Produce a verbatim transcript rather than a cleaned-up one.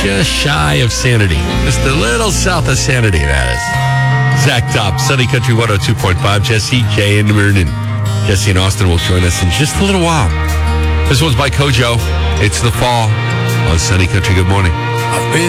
just shy of sanity. Just a little south of sanity, that is. Zach Top, Sunny Country one oh two point five. Jesse, Jay, and Vernon. Jesse and Austin will join us in just a little while. This one's by Kojo. It's the fall on Sunny Country. Good morning.